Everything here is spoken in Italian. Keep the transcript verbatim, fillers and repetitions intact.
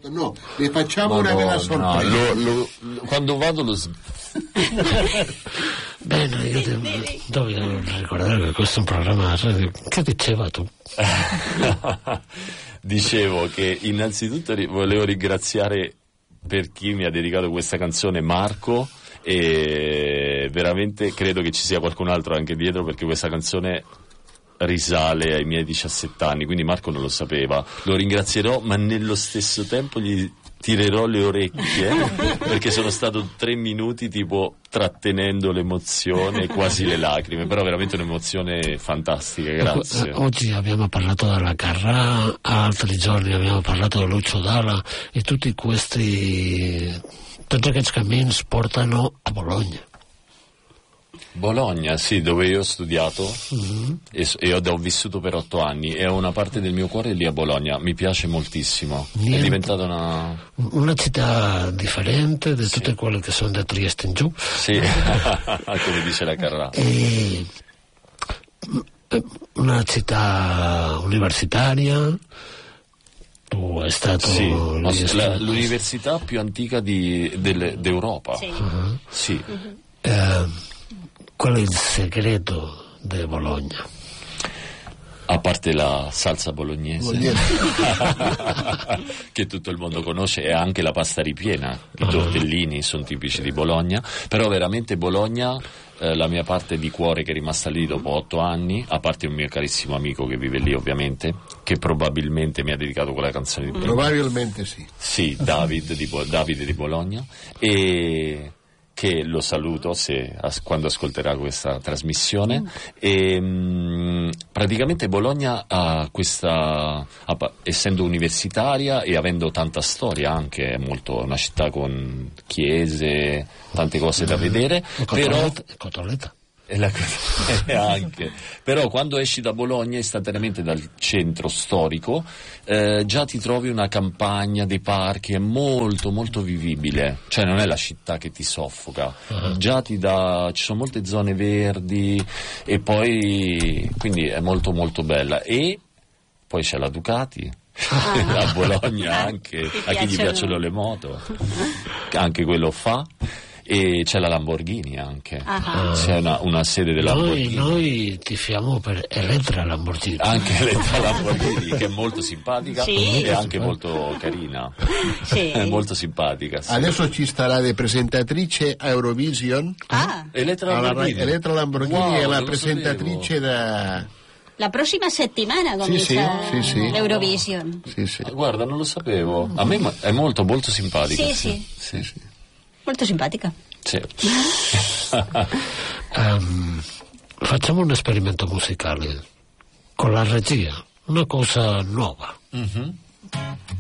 No, ne facciamo Madonna, una bella sorpresa. No, lo, lo, lo, quando vado lo Bene, io devo, devo ricordare che questo è un programma radio. Che diceva tu? Dicevo che innanzitutto volevo ringraziare per chi mi ha dedicato questa canzone, Marco, e veramente credo che ci sia qualcun altro anche dietro, perché questa canzone risale ai miei diciassette anni, quindi Marco non lo sapeva. Lo ringrazierò, ma nello stesso tempo gli tirerò le orecchie perché sono stato tre minuti tipo trattenendo l'emozione e quasi le lacrime, però veramente un'emozione fantastica, grazie. Oggi abbiamo parlato della Carrà, altri giorni abbiamo parlato di Lucio Dalla, e tutti questi tutti questi cammini portano a Bologna. Bologna, sì, dove io ho studiato Mm-hmm. e, e ho, ho vissuto per otto anni, e ho una parte del mio cuore lì a Bologna, mi piace moltissimo. Niente. È diventata una... una città differente da tutte sì. quelle che sono da Trieste in giù. Sì, come dice la Carrà. E una città universitaria. Tu è stato sì, lì, la, l'università più antica di, del, d'Europa. Sì. Uh-huh. Sì. Uh-huh. Eh, qual è il segreto di Bologna? A parte la salsa bolognese, bolognese. che tutto il mondo conosce, e anche la pasta ripiena, i uh-huh. tortellini sono tipici di Bologna, però veramente Bologna, eh, la mia parte di cuore che è rimasta lì dopo otto anni, a parte un mio carissimo amico che vive lì ovviamente, che probabilmente mi ha dedicato quella canzone di Bologna. Probabilmente sì. Sì, David di, Bo- Davide di Bologna, e che lo saluto se, as, quando ascolterà questa trasmissione. Mm. E mh, praticamente Bologna ha questa, ha, essendo universitaria e avendo tanta storia, anche è molto una città con chiese, tante cose da vedere, mm. però Cotoletta. E la, e anche però quando esci da Bologna, istantaneamente dal centro storico, eh, già ti trovi una campagna, dei parchi, è molto molto vivibile, cioè non è la città che ti soffoca, uh-huh. già ti dà, ci sono molte zone verdi, e poi quindi è molto molto bella. E poi c'è la Ducati ah. a Bologna, anche a chi gli piacciono le moto, anche quello fa. E c'è la Lamborghini anche, uh-huh. c'è una, una sede della noi, Lamborghini. Noi tifiamo per Elettra Lamborghini. Anche Elettra Lamborghini, che è molto simpatica sì. e anche molto carina, sì. È molto simpatica. Sì. Adesso ci starà la presentatrice a Eurovision. Ah. Elettra Lamborghini, Elettra Lamborghini wow, è la presentatrice da... La prossima settimana comincia sì, sì, sì, l'Eurovision. Sì, sì. Ah, guarda, non lo sapevo. A me è molto molto simpatica. Sì, sì. sì. sì, sì. Molto simpatica. Sì. um, facciamo un esperimento musicale con la regia, una cosa nuova. Mm-hmm.